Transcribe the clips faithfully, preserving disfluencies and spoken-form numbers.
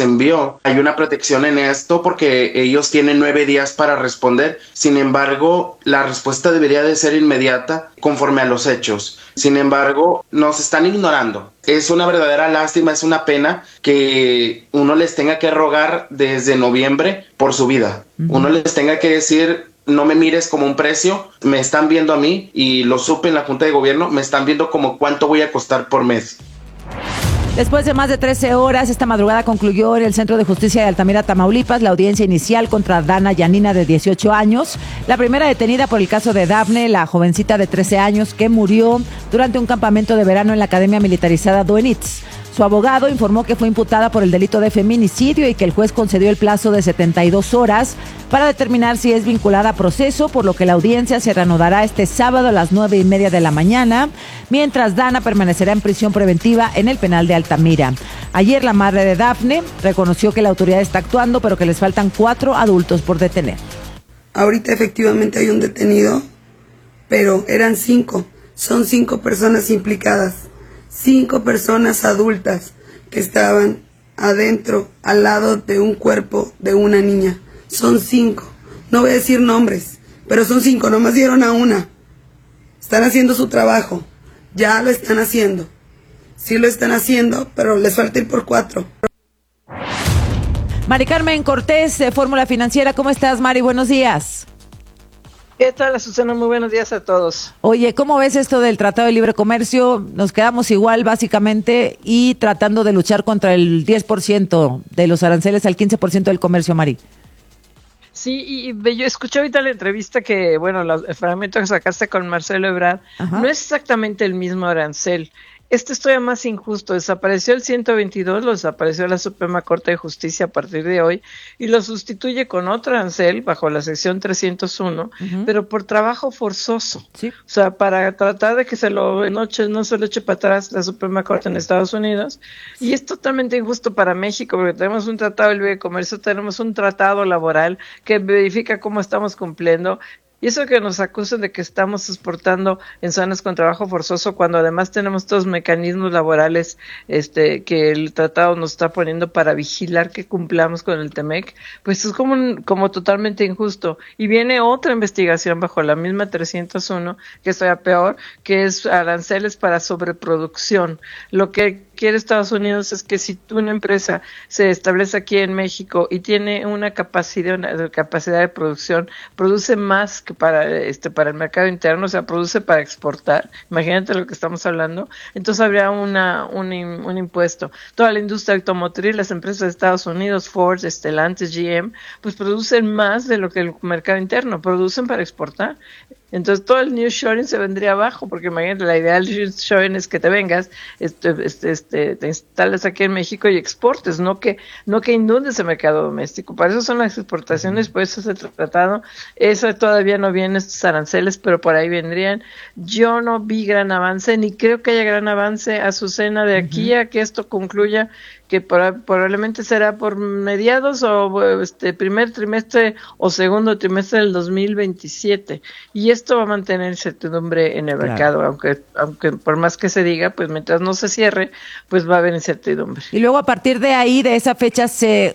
envió. Hay una protección en esto porque ellos tienen nueve días para responder. Sin embargo, la respuesta debería de ser inmediata conforme a los hechos. Sin embargo, nos están ignorando. Es una verdadera lástima, es una pena que uno les tenga que rogar desde noviembre por su vida. Uh-huh. Uno les tenga que decir: no me mires como un precio, me están viendo a mí, y lo supe en la Junta de Gobierno, me están viendo como cuánto voy a costar por mes. Después de más de trece horas, esta madrugada concluyó en el Centro de Justicia de Altamira, Tamaulipas, la audiencia inicial contra Dana Yanina, de dieciocho años, la primera detenida por el caso de Dafne, la jovencita de trece años que murió durante un campamento de verano en la Academia Militarizada Doenitz. Su abogado informó que fue imputada por el delito de feminicidio y que el juez concedió el plazo de setenta y dos horas para determinar si es vinculada a proceso, por lo que la audiencia se reanudará este sábado a las nueve y media de la mañana, mientras Dana permanecerá en prisión preventiva en el penal de Altamira. Ayer la madre de Dafne reconoció que la autoridad está actuando, pero que les faltan cuatro adultos por detener. Ahorita efectivamente hay un detenido, pero eran cinco. Son cinco personas implicadas. Cinco personas adultas que estaban adentro, al lado de un cuerpo de una niña. Son cinco. No voy a decir nombres, pero son cinco. Nomás dieron a una. Están haciendo su trabajo. Ya lo están haciendo. Sí lo están haciendo, pero les falta ir por cuatro. Mari Carmen Cortés, de Fórmula Financiera. ¿Cómo estás, Mari? Buenos días. ¿Qué tal, Azucena? Muy buenos días a todos. Oye, ¿cómo ves esto del Tratado de Libre Comercio? Nos quedamos igual, básicamente, y tratando de luchar contra el diez por ciento de los aranceles al quince por ciento del comercio, Mari. Sí, y, y yo escuché ahorita la entrevista que, bueno, la, el fragmento que sacaste con Marcelo Ebrard, Ajá. no es exactamente el mismo arancel. Este es todavía más injusto. Desapareció el ciento veintidós, lo desapareció la Suprema Corte de Justicia a partir de hoy y lo sustituye con otro arancel bajo la sección trescientos uno, uh-huh. pero por trabajo forzoso. ¿Sí? O sea, para tratar de que se lo noche, no se lo eche para atrás la Suprema Corte en Estados Unidos. Y es totalmente injusto para México porque tenemos un tratado de libre comercio, tenemos un tratado laboral que verifica cómo estamos cumpliendo. Y eso que nos acusan de que estamos exportando en zonas con trabajo forzoso, cuando además tenemos todos los mecanismos laborales este que el tratado nos está poniendo para vigilar que cumplamos con el Temec, pues es como, como totalmente injusto. Y viene otra investigación bajo la misma trescientos uno, que es todavía peor, que es aranceles para sobreproducción. Lo que quiere Estados Unidos es que si una empresa se establece aquí en México y tiene una capacidad, una capacidad de producción, produce más que para este para el mercado interno, o sea, produce para exportar. Imagínate lo que estamos hablando. Entonces habría una un, un impuesto. Toda la industria automotriz, las empresas de Estados Unidos, Ford, Stellantis, G M, pues producen más de lo que el mercado interno, producen para exportar. Entonces todo el nearshoring se vendría abajo, porque imagínate, la idea del nearshoring es que te vengas, este, este, este, te instales aquí en México y exportes, no que, no que inundes el mercado doméstico. Para eso son las exportaciones, por eso es el tratado. Eso todavía no vienen estos aranceles, pero por ahí vendrían. Yo no vi gran avance, ni creo que haya gran avance, Azucena, de aquí uh-huh. a que esto concluya, que por, probablemente será por mediados o este primer trimestre o segundo trimestre del dos mil veintisiete, y esto va a mantener incertidumbre en el claro. mercado, aunque aunque por más que se diga, pues mientras no se cierre, pues va a haber incertidumbre. Y luego a partir de ahí, de esa fecha, se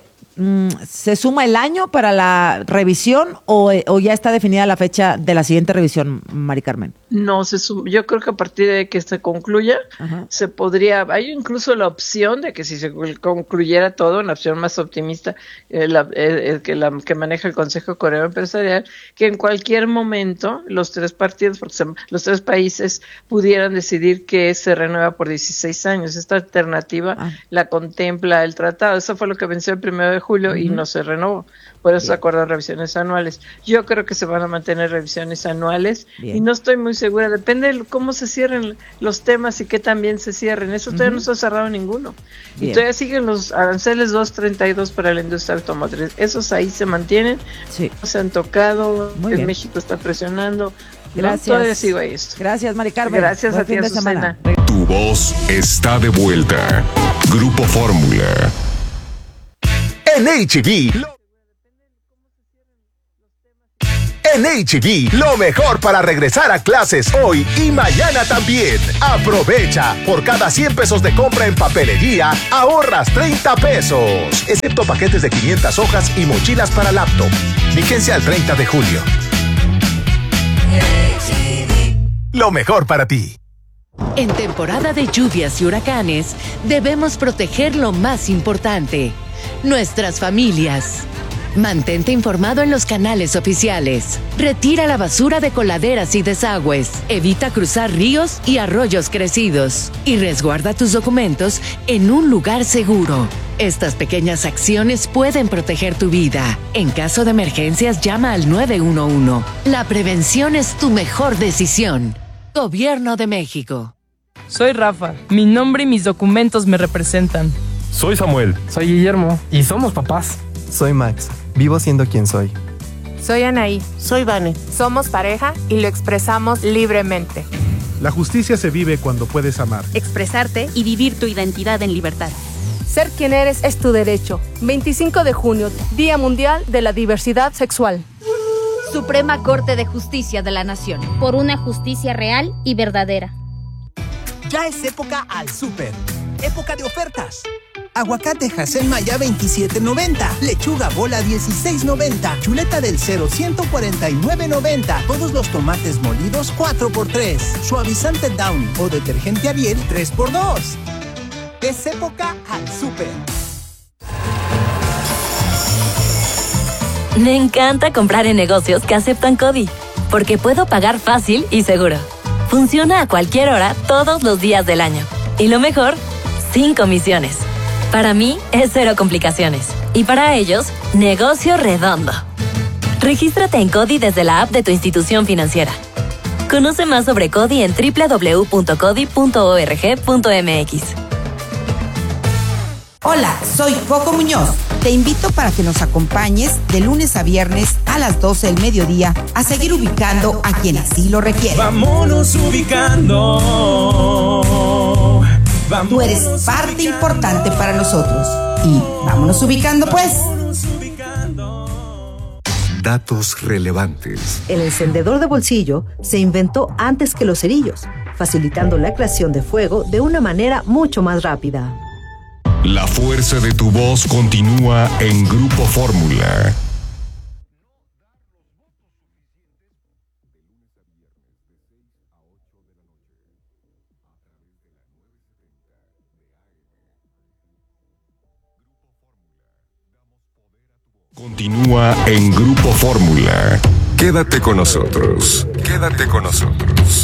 ¿se suma el año para la revisión o, o ya está definida la fecha de la siguiente revisión, Mari Carmen? No, se suma, yo creo que a partir de que se concluya, Ajá. se podría, hay incluso la opción de que si se concluyera todo, una opción más optimista, eh, la, eh, que, la, que maneja el Consejo Coreano Empresarial, que en cualquier momento los tres partidos, porque se, los tres países pudieran decidir que se renueva por dieciséis años. Esta alternativa ah. la contempla el tratado. Eso fue lo que venció el primero de julio uh-huh. y no se renovó. Por eso se acordaron revisiones anuales. Yo creo que se van a mantener revisiones anuales Bien. y no estoy muy segura. Depende de cómo se cierren los temas y qué también se cierren. Eso todavía uh-huh. no se ha cerrado ninguno. Bien. Y todavía siguen los aranceles doscientos treinta y dos para la industria automotriz. Esos ahí se mantienen. Sí. No se han tocado. Muy en bien. México está presionando. Gracias. No, todavía sigo ahí esto. Gracias, Mari Carmen. Gracias Buen a ti, Azucena. Tu voz está de vuelta. Grupo Fórmula. En H E B, en En H E B, lo mejor para regresar a clases hoy y mañana también. Aprovecha, por cada cien pesos de compra en papelería, ahorras treinta pesos. Excepto paquetes de quinientas hojas y mochilas para laptop. Vigencia al treinta de julio. Lo mejor para ti. En temporada de lluvias y huracanes, debemos proteger lo más importante, nuestras familias. Mantente informado en los canales oficiales. Retira la basura de coladeras y desagües. Evita cruzar ríos y arroyos crecidos. Y resguarda tus documentos en un lugar seguro. Estas pequeñas acciones pueden proteger tu vida. En caso de emergencias, llama al nueve uno uno. La prevención es tu mejor decisión. Gobierno de México. Soy Rafa. Mi nombre y mis documentos me representan. Soy Samuel. Soy Guillermo. Y somos papás. Soy Max. Vivo siendo quien soy. Soy Anaí. Soy Vane. Somos pareja y lo expresamos libremente. La justicia se vive cuando puedes amar, expresarte y vivir tu identidad en libertad. Ser quien eres es tu derecho. veinticinco de junio, Día Mundial de la Diversidad Sexual. Suprema Corte de Justicia de la Nación. Por una justicia real y verdadera. Ya es época al súper. Época de ofertas. Aguacate Hacén Maya veintisiete noventa, lechuga bola dieciséis noventa, chuleta del cero ciento cuarenta y nueve noventa, todos los tomates molidos cuatro por tres, suavizante Downy o detergente Ariel tres por dos. Es época al súper. Me encanta comprar en negocios que aceptan CODI, porque puedo pagar fácil y seguro. Funciona a cualquier hora, todos los días del año. Y lo mejor, sin comisiones. Para mí es cero complicaciones. Y para ellos, negocio redondo. Regístrate en CODI desde la app de tu institución financiera. Conoce más sobre CODI en doble u doble u doble u punto codi punto org punto m x. Hola, soy Coco Muñoz. Te invito para que nos acompañes de lunes a viernes a las doce del mediodía a seguir ubicando a quien así lo requiere. Vámonos ubicando. Vámonos Tú eres parte ubicando. Importante para nosotros. Y vámonos ubicando pues. Datos relevantes. El encendedor de bolsillo se inventó antes que los cerillos, facilitando la creación de fuego de una manera mucho más rápida. La fuerza de tu voz continúa en Grupo Fórmula. Continúa en Grupo Fórmula. Quédate con nosotros. Quédate con nosotros.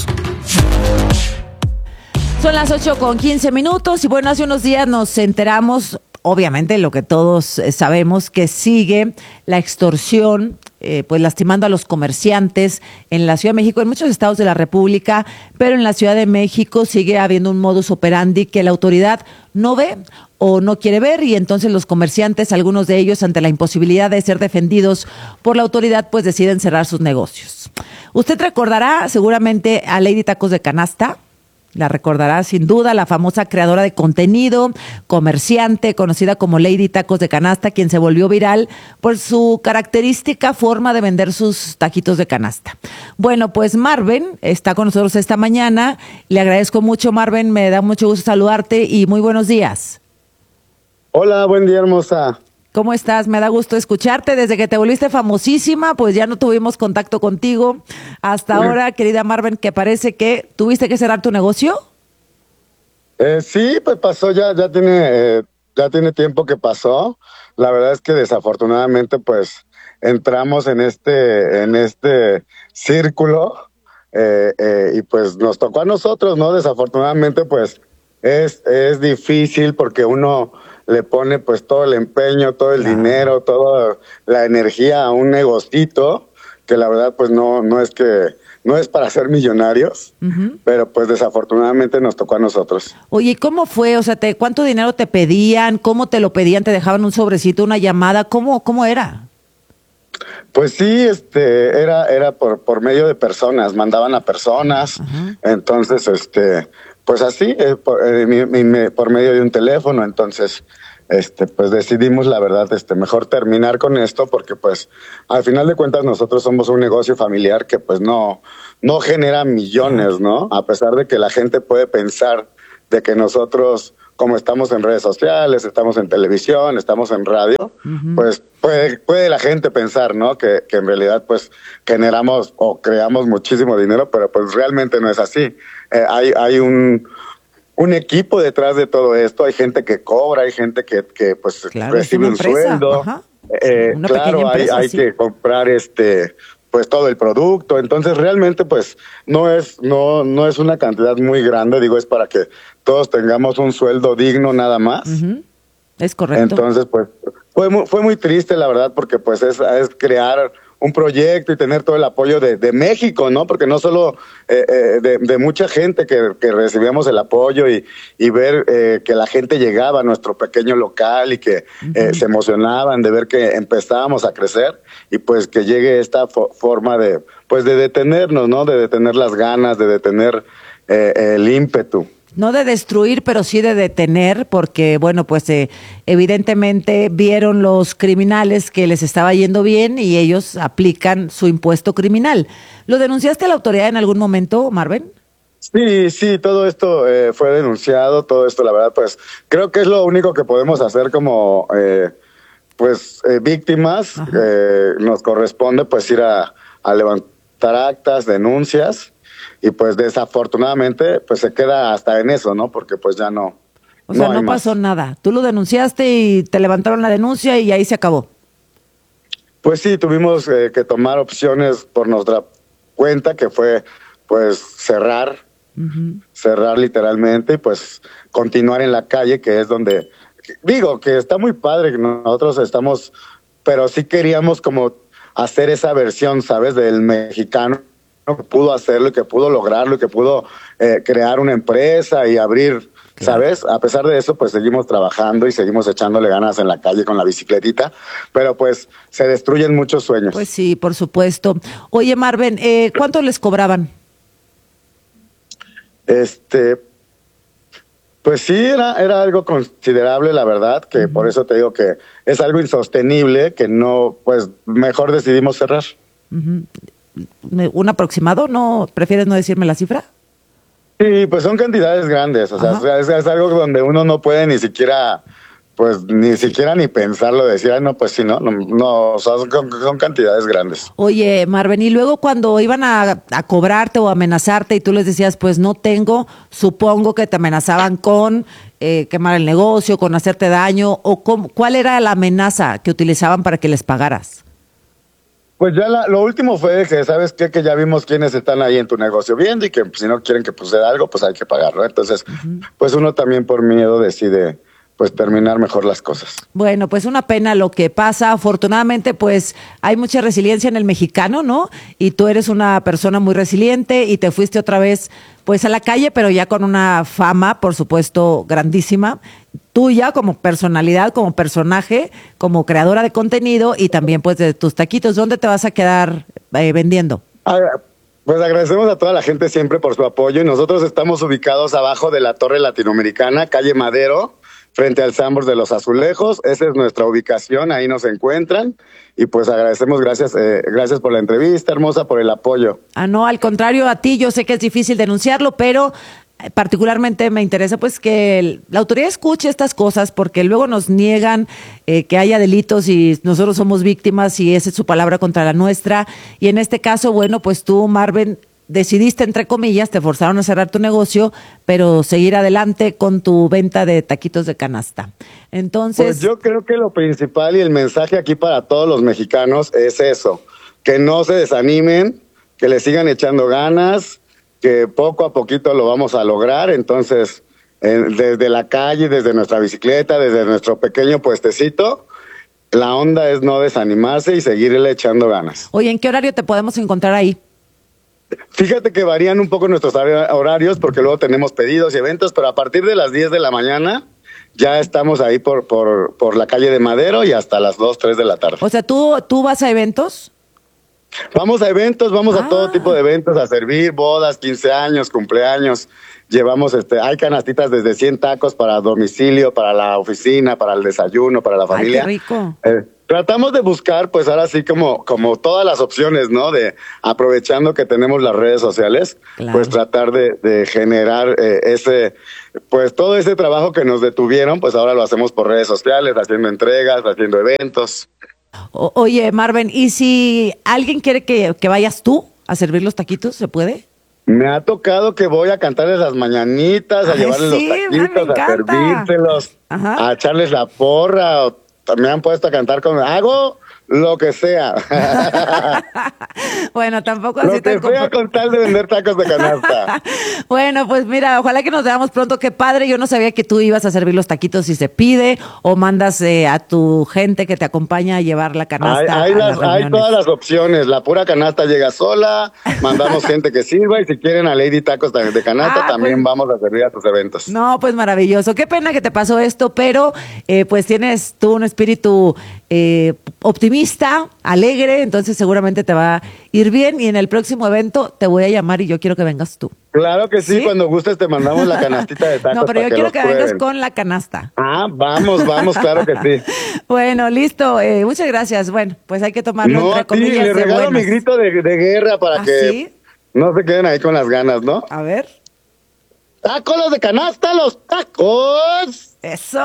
Son las ocho con quince minutos y bueno, hace unos días nos enteramos, obviamente lo que todos sabemos, que sigue la extorsión, eh, pues lastimando a los comerciantes en la Ciudad de México, en muchos estados de la República, pero en la Ciudad de México sigue habiendo un modus operandi que la autoridad no ve o no quiere ver y entonces los comerciantes, algunos de ellos ante la imposibilidad de ser defendidos por la autoridad, pues deciden cerrar sus negocios. Usted recordará seguramente a Lady Tacos de Canasta. La recordará sin duda, la famosa creadora de contenido, comerciante, conocida como Lady Tacos de Canasta, quien se volvió viral por su característica forma de vender sus taquitos de canasta. Bueno, pues Marven está con nosotros esta mañana. Le agradezco mucho, Marven, me da mucho gusto saludarte y muy buenos días. Hola, buen día, hermosa. ¿Cómo estás? Me da gusto escucharte. Desde que te volviste famosísima, pues ya no tuvimos contacto contigo. Hasta ahora, querida Marven, que parece que tuviste que cerrar tu negocio. Eh, sí, pues pasó ya, ya tiene, eh, ya tiene tiempo que pasó. La verdad es que desafortunadamente, pues entramos en este, en este círculo eh, eh, y pues nos tocó a nosotros, ¿no? Desafortunadamente, pues es, es difícil porque uno le pone pues todo el empeño, todo el claro. dinero, toda la energía a un negocito que la verdad pues no, no es que no es para ser millonarios, uh-huh. pero pues desafortunadamente nos tocó a nosotros. Oye, ¿cómo fue? O sea, te, ¿cuánto dinero te pedían? ¿Cómo te lo pedían? ¿Te dejaban un sobrecito, una llamada? ¿Cómo, cómo era? Pues sí, este, era, era por, por medio de personas, mandaban a personas, uh-huh. entonces, este, pues así, eh, por, eh, mi, mi, por medio de un teléfono, entonces, este, pues decidimos, la verdad, este, mejor terminar con esto, porque pues al final de cuentas nosotros somos un negocio familiar que pues no, no genera millones, ¿no? A pesar de que la gente puede pensar de que nosotros, como estamos en redes sociales, estamos en televisión, estamos en radio, uh-huh. pues puede, puede la gente pensar, ¿no? Que, que en realidad pues generamos o creamos muchísimo dinero, pero pues realmente no es así. Eh, hay, hay un... un equipo detrás de todo esto, hay gente que cobra, hay gente que, que pues claro, recibe un sueldo, eh, claro, hay, empresa, hay sí. que comprar este pues todo el producto, entonces realmente pues no es no no es una cantidad muy grande, digo, es para que todos tengamos un sueldo digno nada más. Uh-huh. Es correcto. Entonces pues fue muy, fue muy triste, la verdad, porque pues es, es crear un proyecto y tener todo el apoyo de, de México, ¿no? Porque no solo eh, eh, de, de mucha gente que, que recibíamos el apoyo y, y ver eh, que la gente llegaba a nuestro pequeño local y que uh-huh. eh, se emocionaban de ver que empezábamos a crecer y pues que llegue esta fo- forma de, pues de detenernos, ¿no? De detener las ganas, de detener eh, el ímpetu. No de destruir, pero sí de detener, porque, bueno, pues eh, evidentemente vieron los criminales que les estaba yendo bien y ellos aplican su impuesto criminal. ¿Lo denunciaste a la autoridad en algún momento, Marvin? Sí, sí, todo esto eh, fue denunciado, todo esto, la verdad, pues creo que es lo único que podemos hacer como, eh, pues, eh, víctimas. Eh, nos corresponde, pues, ir a, a levantar actas, denuncias. Y pues desafortunadamente pues se queda hasta en eso, ¿no? Porque pues ya no. O sea, no, no pasó más. Nada. Tú lo denunciaste y te levantaron la denuncia y ahí se acabó. Pues sí, tuvimos eh, que tomar opciones por nuestra cuenta, que fue pues cerrar, uh-huh. cerrar literalmente y pues continuar en la calle, que es donde, digo, que está muy padre que nosotros estamos, pero sí queríamos como hacer esa versión, ¿sabes? Del mexicano que pudo hacerlo y que pudo lograrlo y que pudo eh, crear una empresa y abrir, ¿sabes? A pesar de eso, pues seguimos trabajando y seguimos echándole ganas en la calle con la bicicletita, pero pues se destruyen muchos sueños. Pues sí, por supuesto. Oye, Marvin, eh, ¿cuánto les cobraban? Este, pues sí, era, era algo considerable, la verdad, que uh-huh. por eso te digo que es algo insostenible, que no, pues mejor decidimos cerrar. Uh-huh. ¿Un aproximado? ¿No prefieres no decirme la cifra? Sí, pues son cantidades grandes, o sea, es, es algo donde uno no puede ni siquiera, pues ni siquiera ni pensarlo, decir, ay, no, pues sí, no, no, no o sea, son, son cantidades grandes. Oye, Marvin, y luego cuando iban a, a cobrarte o amenazarte y tú les decías, pues no tengo, supongo que te amenazaban con eh, quemar el negocio, con hacerte daño, o con, ¿cuál era la amenaza que utilizaban para que les pagaras? Pues ya la, lo último fue que, ¿sabes qué? Que ya vimos quiénes están ahí en tu negocio viendo y que pues, si no quieren que suceda algo, pues hay que pagarlo. Entonces, uh-huh. pues uno también por miedo decide pues terminar mejor las cosas. Bueno, pues una pena lo que pasa. Afortunadamente, pues hay mucha resiliencia en el mexicano, ¿no? Y tú eres una persona muy resiliente y te fuiste otra vez pues a la calle, pero ya con una fama, por supuesto, grandísima, tuya como personalidad, como personaje, como creadora de contenido y también pues de tus taquitos. ¿Dónde te vas a quedar eh, vendiendo? Ah, pues agradecemos a toda la gente siempre por su apoyo y nosotros estamos ubicados abajo de la Torre Latinoamericana, calle Madero, frente al Sambors de los Azulejos. Esa es nuestra ubicación, ahí nos encuentran. Y pues agradecemos, gracias eh, gracias por la entrevista, hermosa, por el apoyo. Ah, no, al contrario a ti, yo sé que es difícil denunciarlo, pero particularmente me interesa pues que el, la autoridad escuche estas cosas, porque luego nos niegan eh, que haya delitos y nosotros somos víctimas y esa es su palabra contra la nuestra. Y en este caso, bueno, pues tú, Marvin, decidiste, entre comillas, te forzaron a cerrar tu negocio, pero seguir adelante con tu venta de taquitos de canasta. Entonces, pues yo creo que lo principal y el mensaje aquí para todos los mexicanos es eso, que no se desanimen, que le sigan echando ganas, que poco a poquito lo vamos a lograr. Entonces, eh, desde la calle, desde nuestra bicicleta, desde nuestro pequeño puestecito, la onda es no desanimarse y seguirle echando ganas. Oye, ¿en qué horario te podemos encontrar ahí? Fíjate que varían un poco nuestros horarios porque luego tenemos pedidos y eventos, pero a partir de las diez de la mañana ya estamos ahí por por por la calle de Madero y hasta las dos, tres de la tarde. O sea, ¿tú, tú vas a eventos? Vamos a eventos, vamos Ah. a todo tipo de eventos, a servir bodas, quince años, cumpleaños. Llevamos, este, hay canastitas desde cien tacos para domicilio, para la oficina, para el desayuno, para la Ay, familia. qué rico. Eh, tratamos de buscar, pues ahora sí, como, como todas las opciones, ¿no? De aprovechando que tenemos las redes sociales, Claro. pues tratar de, de generar eh, ese, pues todo ese trabajo que nos detuvieron, pues ahora lo hacemos por redes sociales, haciendo entregas, haciendo eventos. O- oye, Marvin, ¿y si alguien quiere que, que vayas tú a servir los taquitos, se puede? Me ha tocado que voy a cantarles las mañanitas, a Ay, llevarles sí, los me taquitos, a encanta. servírselos, Ajá. a echarles la porra, o me han puesto a cantar con, hago lo que sea. Bueno, tampoco Lo así que tan sea compro- con tal de vender tacos de canasta. Bueno, pues mira, ojalá que nos veamos pronto. Qué padre, yo no sabía que tú ibas a servir los taquitos si se pide o mandas eh, a tu gente que te acompaña a llevar la Hay, canasta. hay, a las, las hay reuniones. todas las opciones. La pura canasta llega sola, mandamos gente que sirva y si quieren a Lady Tacos de de canasta Ah, también pues- vamos a servir a tus eventos. No, pues maravilloso. Qué pena que te pasó esto, pero eh, pues tienes tú un espíritu eh, optimista, alegre, entonces seguramente te va a ir bien y en el próximo evento te voy a llamar y yo quiero que vengas tú. Claro que sí, ¿Sí? cuando gustes te mandamos la canastita de tacos. No, pero para yo quiero los que vengas prueben. con la canasta. Ah, vamos, vamos, claro que sí. Bueno, listo. Eh, muchas gracias. Bueno, pues hay que tomarlo No, entre a ti, comillas le de regalo mi buenas. grito de, de guerra para ¿Ah, que sí? no se queden ahí con las ganas, ¿no? A ver. ¡Tacos los de canasta, los tacos! Eso.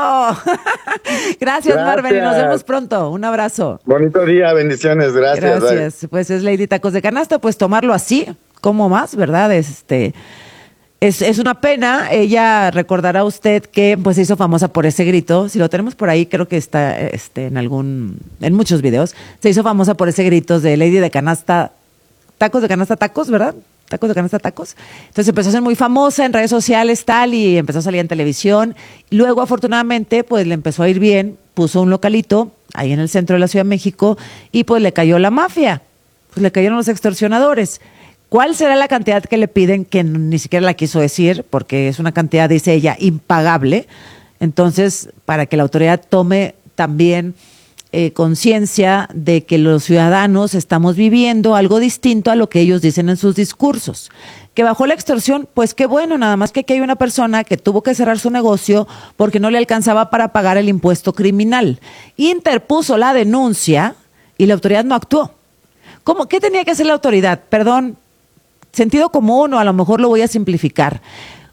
Gracias, Marvin, y nos Gracias. vemos pronto. Un abrazo. Bonito día, bendiciones, gracias. bye. Gracias. Pues es Lady Tacos de Canasta, pues tomarlo así, como más, ¿verdad? Este es, es una pena. Ella recordará usted que pues se hizo famosa por ese grito. Si lo tenemos por ahí, creo que está este en algún, en muchos videos. Se hizo famosa por ese grito de Lady de Canasta, tacos de canasta, tacos, ¿verdad? Tacos de canasta, tacos. Entonces empezó a ser muy famosa en redes sociales, tal, y empezó a salir en televisión. Luego, afortunadamente, pues le empezó a ir bien, puso un localito ahí en el centro de la Ciudad de México y pues le cayó la mafia, pues le cayeron los extorsionadores. ¿Cuál será la cantidad que le piden? Que ni siquiera la quiso decir, porque es una cantidad, dice ella, impagable. Entonces, para que la autoridad tome también eh, conciencia de que los ciudadanos estamos viviendo algo distinto a lo que ellos dicen en sus discursos. Que bajó la extorsión, pues qué bueno, nada más que aquí hay una persona que tuvo que cerrar su negocio porque no le alcanzaba para pagar el impuesto criminal. Interpuso la denuncia y la autoridad no actuó. ¿Cómo? ¿Qué tenía que hacer la autoridad? Perdón, sentido común o a lo mejor lo voy a simplificar.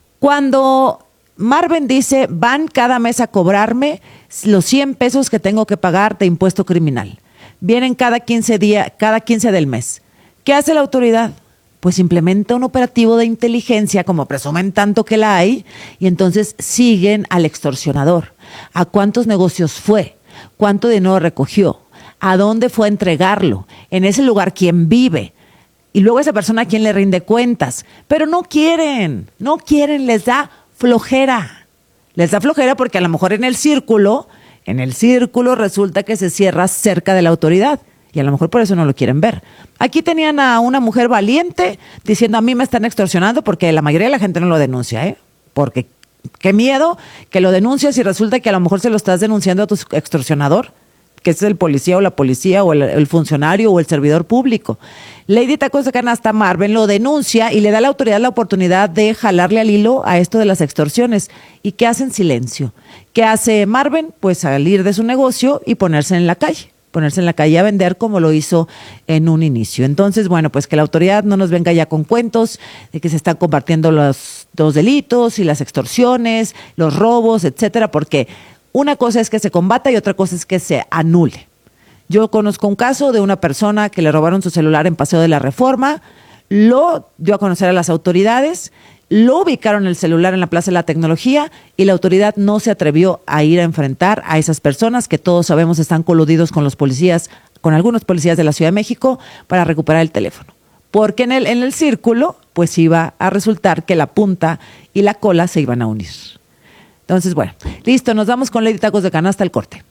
Cuando Marvin dice, van cada mes a cobrarme los cien pesos que tengo que pagar de impuesto criminal. Vienen cada quince días, cada quince del mes. ¿Qué hace la autoridad? Pues implementa un operativo de inteligencia, como presumen tanto que la hay, y entonces siguen al extorsionador. ¿A cuántos negocios fue? ¿Cuánto dinero recogió? ¿A dónde fue a entregarlo? En ese lugar, ¿quién vive? Y luego esa persona a quién le rinde cuentas. Pero no quieren, no quieren, les da flojera. Les da flojera porque a lo mejor en el círculo, en el círculo resulta que se cierra cerca de la autoridad. Y a lo mejor por eso no lo quieren ver. Aquí tenían a una mujer valiente diciendo, a mí me están extorsionando, porque la mayoría de la gente no lo denuncia, ¿eh? Porque qué miedo que lo denuncias y resulta que a lo mejor se lo estás denunciando a tu extorsionador, que es el policía o la policía o el, el funcionario o el servidor público. Lady Tacos de Canasta, Marvin, lo denuncia y le da a la autoridad la oportunidad de jalarle al hilo a esto de las extorsiones. ¿Y qué hace en silencio? ¿Qué hace Marvin? Pues salir de su negocio y ponerse en la calle. Ponerse en la calle a vender como lo hizo en un inicio. Entonces, bueno, pues que la autoridad no nos venga ya con cuentos de que se están compartiendo los dos delitos y las extorsiones, los robos, etcétera, porque una cosa es que se combata y otra cosa es que se anule. Yo conozco un caso de una persona que le robaron su celular en Paseo de la Reforma, lo dio a conocer a las autoridades, lo ubicaron el celular en la Plaza de la Tecnología y la autoridad no se atrevió a ir a enfrentar a esas personas que todos sabemos están coludidos con los policías, con algunos policías de la Ciudad de México para recuperar el teléfono. Porque en el, en el círculo, pues iba a resultar que la punta y la cola se iban a unir. Entonces, bueno, listo, nos vamos con Lady Tacos de Canasta al corte.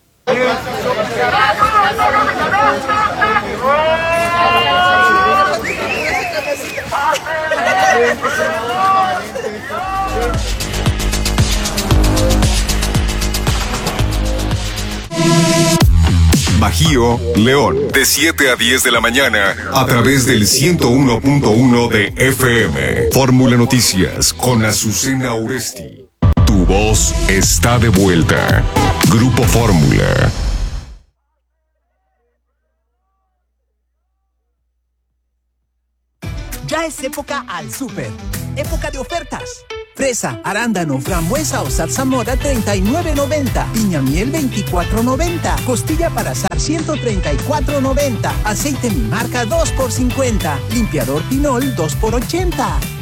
Bajío, León. De siete a diez de la mañana a través del ciento uno punto uno de F M. Fórmula Noticias con Azucena Oresti. Tu voz está de vuelta. Grupo Fórmula. Ya es época al súper. Época de ofertas. Fresa, arándano, frambuesa o zarzamora treinta y nueve noventa. Piña miel veinticuatro noventa. Costilla para asar ciento treinta y cuatro noventa. Aceite mi marca dos por cincuenta. Limpiador Pinol dos por ochenta.